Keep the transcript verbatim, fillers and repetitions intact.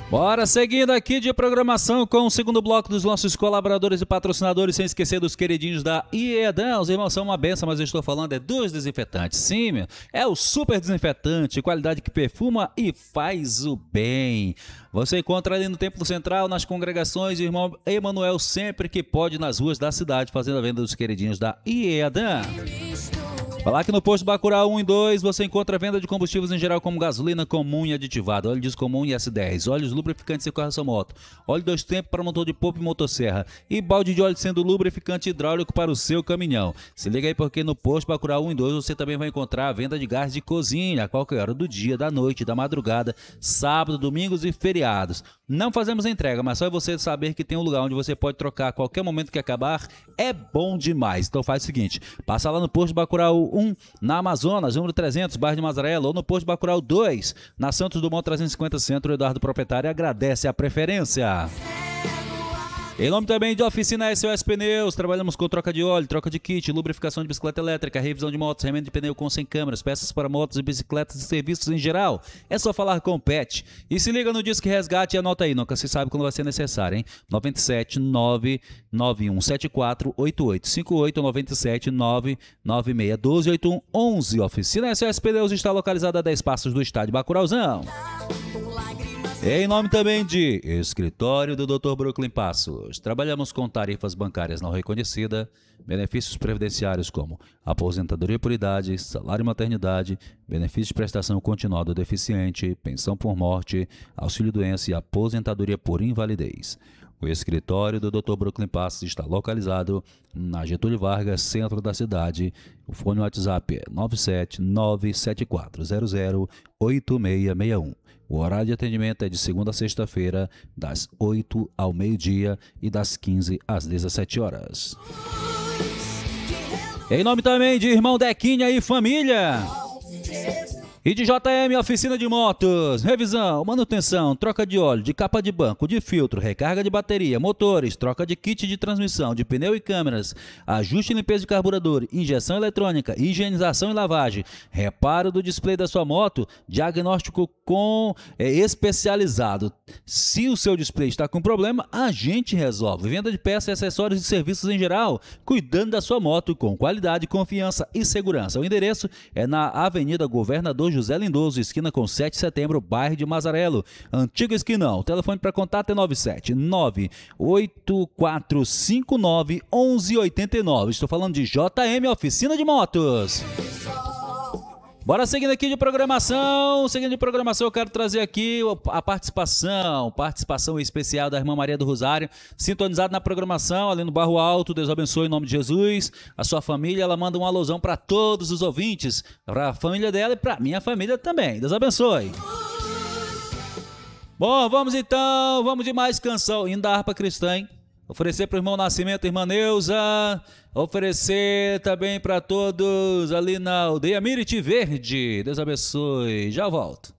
Bora seguindo aqui de programação com o segundo bloco dos nossos colaboradores e patrocinadores, sem esquecer dos queridinhos da Iedão. Os irmãos são uma benção, mas eu estou falando é dos desinfetantes. Sim, meu, é o super desinfetante, qualidade que perfuma e faz o bem. Você encontra ali no Templo Central, nas congregações, o irmão Emanuel sempre que pode nas ruas da cidade, fazendo a venda dos queridinhos da Iedão. Falar que no posto Bacurau um e dois você encontra a venda de combustíveis em geral como gasolina comum e aditivada, óleo diesel comum e S dez, óleos lubrificantes e correção moto, óleo dois tempos para motor de polpa e motosserra e balde de óleo sendo lubrificante hidráulico para o seu caminhão. Se liga aí porque no posto Bacurau um e dois você também vai encontrar a venda de gás de cozinha a qualquer hora do dia, da noite, da madrugada, sábado, domingos e feriados. Não fazemos entrega, mas só você saber que tem um lugar onde você pode trocar a qualquer momento que acabar é bom demais. Então faz o seguinte, passa lá no posto Bacurau um, na Amazonas, número trezentos, bairro de Mazarela, ou no posto Bacurau dois, na Santos Dumont trezentos e cinquenta Centro. O Eduardo Proprietário agradece a preferência. Em nome também de Oficina S O S Pneus, trabalhamos com troca de óleo, troca de kit, lubrificação de bicicleta elétrica, revisão de motos, remendo de pneu com sem câmeras, peças para motos e bicicletas e serviços em geral. É só falar com o Pet. E se liga no Disque Resgate e anota aí, nunca se sabe quando vai ser necessário, hein? nove sete nove nove um sete quatro oito oito cinco oito, nove sete nove nove seis um dois oito um onze. Oficina S O S Pneus está localizada a dez passos do estádio Bacurauzão. Em nome também de Escritório do doutor Brooklyn Passos, trabalhamos com tarifas bancárias não reconhecidas, benefícios previdenciários como aposentadoria por idade, salário maternidade, benefício de prestação continuada do deficiente, pensão por morte, auxílio-doença e aposentadoria por invalidez. O escritório do doutor Brooklyn Passos está localizado na Getúlio Vargas, centro da cidade. O fone WhatsApp é nove sete nove sete quatro zero zero oito seis seis um. O horário de atendimento é de segunda a sexta-feira, das oito ao meio-dia e das quinze às dezessete horas. Em nome também de Irmão Dequinha e família. E de J M Oficina de Motos, revisão, manutenção, troca de óleo, de capa de banco, de filtro, recarga de bateria, motores, troca de kit de transmissão, de pneu e câmeras, ajuste e limpeza de carburador, injeção eletrônica, higienização e lavagem, reparo do display da sua moto, diagnóstico com é, especializado. Se o seu display está com problema, a gente resolve. Venda de peças, acessórios e serviços em geral, cuidando da sua moto com qualidade, confiança e segurança. O endereço é na Avenida Governador José Lindoso, esquina com sete de setembro, bairro de Mazarelo, antigo esquinão. O telefone para contato é nove sete nove oito quatro cinco nove um um oito nove. Estou falando de J M Oficina de Motos. Bora seguindo aqui de programação, seguindo de programação, eu quero trazer aqui a participação, participação especial da irmã Maria do Rosário, sintonizada na programação, ali no Barro Alto. Deus abençoe em nome de Jesus, a sua família. Ela manda um alusão para todos os ouvintes, para a família dela e para minha família também. Deus abençoe. Bom, vamos então, vamos de mais canção, indo da harpa cristã, hein? Oferecer para o irmão Nascimento, irmã Neuza, oferecer também para todos ali na aldeia Miriti Verde. Deus abençoe, já volto.